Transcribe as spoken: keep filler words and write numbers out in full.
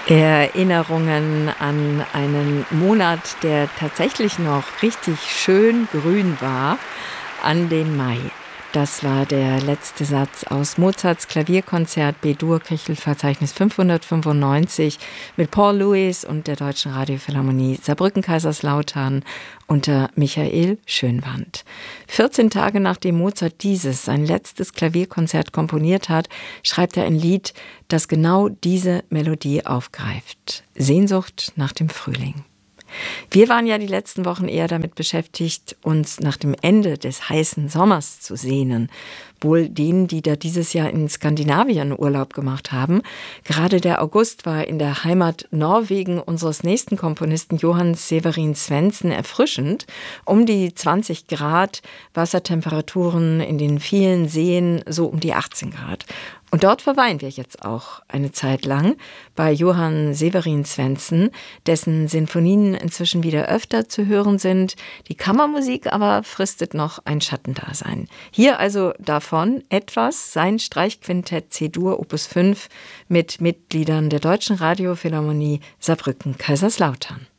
Erinnerungen an einen Monat, der tatsächlich noch richtig schön grün war, an den Mai. Das war der letzte Satz aus Mozarts Klavierkonzert B-Dur-Köchel-Verzeichnis fünfhundertfünfundneunzig mit Paul Lewis und der Deutschen Radiophilharmonie Saarbrücken-Kaiserslautern unter Michael Schönwandt. vierzehn Tage nachdem Mozart dieses, sein letztes Klavierkonzert komponiert hat, schreibt er ein Lied, das genau diese Melodie aufgreift. Sehnsucht nach dem Frühling. Wir waren ja die letzten Wochen eher damit beschäftigt, uns nach dem Ende des heißen Sommers zu sehnen. Wohl denen, die da dieses Jahr in Skandinavien Urlaub gemacht haben. Gerade der August war in der Heimat Norwegen unseres nächsten Komponisten Johann Severin Svendsen erfrischend. Um die zwanzig Grad, Wassertemperaturen in den vielen Seen so um die achtzehn Grad. Und dort verweilen wir jetzt auch eine Zeit lang bei Johann Severin Svendsen, dessen Sinfonien inzwischen wieder öfter zu hören sind. Die Kammermusik aber fristet noch ein Schattendasein. Hier also davon etwas, sein Streichquintett C-Dur Opus fünf mit Mitgliedern der Deutschen Radiophilharmonie Saarbrücken-Kaiserslautern.